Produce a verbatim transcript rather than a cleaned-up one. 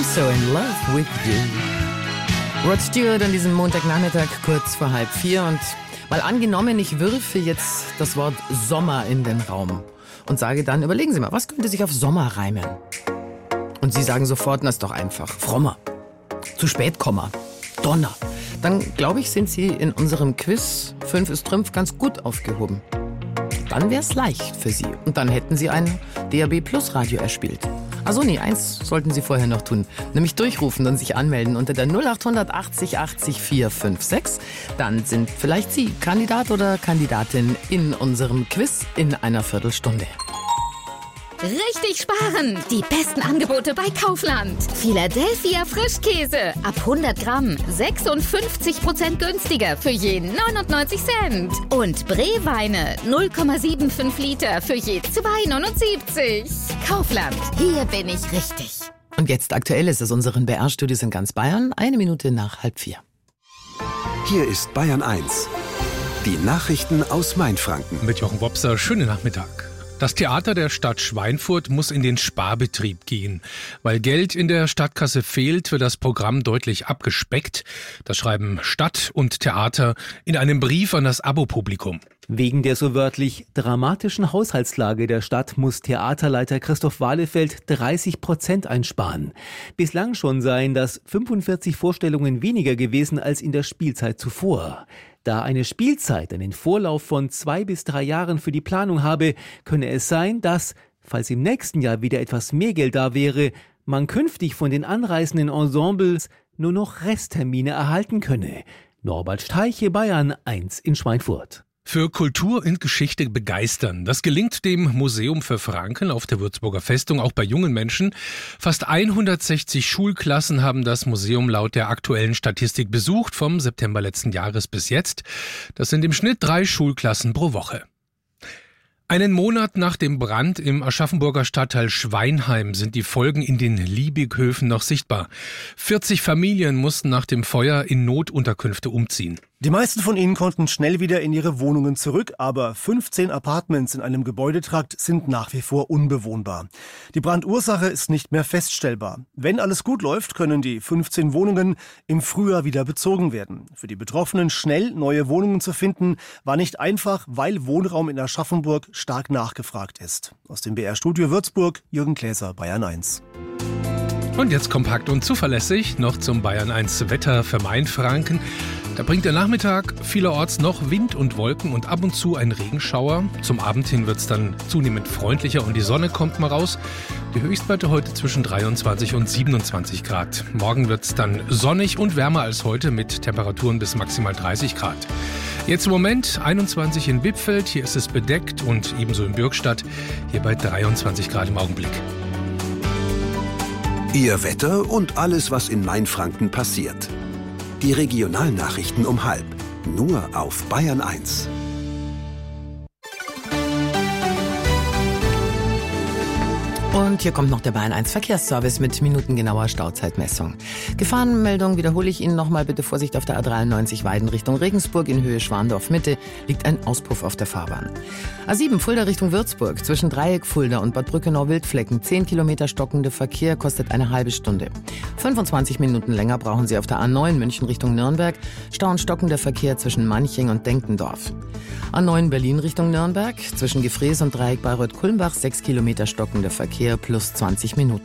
So in Love with You. Rod Stewart an diesem Montagnachmittag kurz vor halb vier. Und mal angenommen, ich würfe jetzt das Wort Sommer in den Raum und sage dann, überlegen Sie mal, was könnte sich auf Sommer reimen? Und Sie sagen sofort, das ist doch einfach. Frommer. Zu spät, Komma. Donner. Dann, glaube ich, sind Sie in unserem Quiz fünf ist Trümpf ganz gut aufgehoben. Dann wäre es leicht für Sie. Und dann hätten Sie ein D A B Plus Radio erspielt. Also nee, eins sollten Sie vorher noch tun. Nämlich durchrufen und sich anmelden unter der null acht achtzig achtzig vier fünf sechs. Dann sind vielleicht Sie Kandidat oder Kandidatin in unserem Quiz in einer Viertelstunde. Richtig sparen! Die besten Angebote bei Kaufland. Philadelphia Frischkäse ab hundert Gramm sechsundfünfzig Prozent günstiger für je neunundneunzig Cent. Und Bree-Weine null Komma fünfundsiebzig Liter für je zwei Komma neunundsiebzig. Kaufland, hier bin ich richtig. Und jetzt aktuell ist es unseren B R-Studios in ganz Bayern, eine Minute nach halb vier. Hier ist Bayern eins. Die Nachrichten aus Mainfranken. Mit Jochen Wopser, schönen Nachmittag. Das Theater der Stadt Schweinfurt muss in den Sparbetrieb gehen. Weil Geld in der Stadtkasse fehlt, wird das Programm deutlich abgespeckt. Das schreiben Stadt und Theater in einem Brief an das Abo-Publikum. Wegen der so wörtlich dramatischen Haushaltslage der Stadt muss Theaterleiter Christoph Wahlefeld dreißig Prozent einsparen. Bislang schon seien das fünfundvierzig Vorstellungen weniger gewesen als in der Spielzeit zuvor. Da eine Spielzeit einen Vorlauf von zwei bis drei Jahren für die Planung habe, könne es sein, dass, falls im nächsten Jahr wieder etwas mehr Geld da wäre, man künftig von den anreisenden Ensembles nur noch Resttermine erhalten könne. Norbert Steiche, Bayern eins in Schweinfurt. Für Kultur und Geschichte begeistern. Das gelingt dem Museum für Franken auf der Würzburger Festung auch bei jungen Menschen. Fast hundertsechzig Schulklassen haben das Museum laut der aktuellen Statistik besucht, vom September letzten Jahres bis jetzt. Das sind im Schnitt drei Schulklassen pro Woche. Einen Monat nach dem Brand im Aschaffenburger Stadtteil Schweinheim sind die Folgen in den Liebighöfen noch sichtbar. vierzig Familien mussten nach dem Feuer in Notunterkünfte umziehen. Die meisten von ihnen konnten schnell wieder in ihre Wohnungen zurück, aber fünfzehn Apartments in einem Gebäudetrakt sind nach wie vor unbewohnbar. Die Brandursache ist nicht mehr feststellbar. Wenn alles gut läuft, können die fünfzehn Wohnungen im Frühjahr wieder bezogen werden. Für die Betroffenen schnell neue Wohnungen zu finden, war nicht einfach, weil Wohnraum in Aschaffenburg stark nachgefragt ist. Aus dem B R-Studio Würzburg, Jürgen Gläser, Bayern eins. Und jetzt kompakt und zuverlässig noch zum Bayern eins Wetter für Mainfranken. Da bringt der Nachmittag vielerorts noch Wind und Wolken und ab und zu ein Regenschauer. Zum Abend hin wird es dann zunehmend freundlicher und die Sonne kommt mal raus. Die Höchstwerte heute zwischen dreiundzwanzig und siebenundzwanzig Grad. Morgen wird es dann sonnig und wärmer als heute mit Temperaturen bis maximal dreißig Grad. Jetzt im Moment einundzwanzig in Wippfeld, hier ist es bedeckt und ebenso in Bürgstadt, hier bei dreiundzwanzig Grad im Augenblick. Ihr Wetter und alles, was in Mainfranken passiert. Die Regionalnachrichten um halb. Nur auf Bayern eins. Und hier kommt noch der Bayern eins Verkehrsservice mit minutengenauer Stauzeitmessung. Gefahrenmeldung wiederhole ich Ihnen nochmal, bitte Vorsicht auf der A dreiundneunzig Weiden Richtung Regensburg in Höhe Schwandorf Mitte liegt ein Auspuff auf der Fahrbahn. A sieben Fulda Richtung Würzburg zwischen Dreieck Fulda und Bad Brückenau-Wildflecken zehn Kilometer stockende Verkehr kostet eine halbe Stunde. fünfundzwanzig Minuten länger brauchen Sie auf der A neun München Richtung Nürnberg, Stau und stockender Verkehr zwischen Manching und Denkendorf. A neun Berlin Richtung Nürnberg zwischen Gefrees und Dreieck Bayreuth-Kulmbach sechs Kilometer stockender Verkehr plus zwanzig Minuten.